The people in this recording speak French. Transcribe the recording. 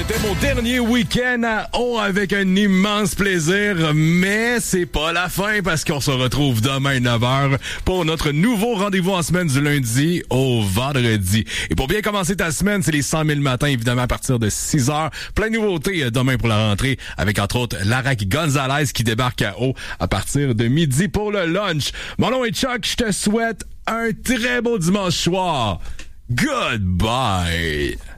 C'était mon dernier week-end à Haut avec un immense plaisir, mais c'est pas la fin parce qu'on se retrouve demain 9h pour notre nouveau rendez-vous en semaine du lundi au vendredi. Et pour bien commencer ta semaine, c'est les 100 000 matins, évidemment, à partir de 6h. Plein de nouveautés demain pour la rentrée avec, entre autres, Larac Gonzalez qui débarque à Haut à partir de midi pour le lunch. Mon nom est Chuck, je te souhaite un très beau dimanche soir. Goodbye!